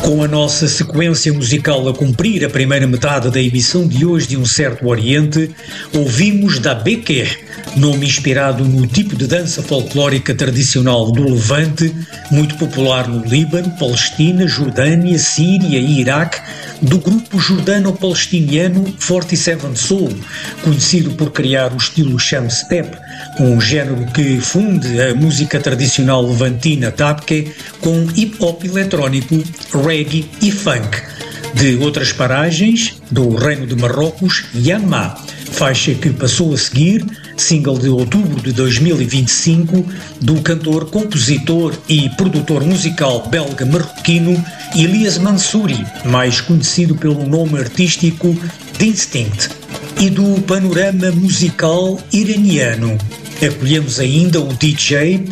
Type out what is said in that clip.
Com a nossa sequência musical a cumprir a primeira metade da emissão de hoje de Um Certo Oriente, ouvimos da Beke, nome inspirado no tipo de dança folclórica tradicional do Levante, muito popular no Líbano, Palestina, Jordânia, Síria e Iraque, do grupo jordano-palestiniano 47 Soul, conhecido por criar o estilo Sham Step, um género que funde a música tradicional levantina tabke com hip-hop eletrónico, reggae e funk. De outras paragens, do Reino de Marrocos, Yanma, faixa que passou a seguir, single de outubro de 2025, do cantor, compositor e produtor musical belga-marroquino Elias Mansouri, mais conhecido pelo nome artístico Distinct, e do panorama musical iraniano. Acolhemos ainda o DJ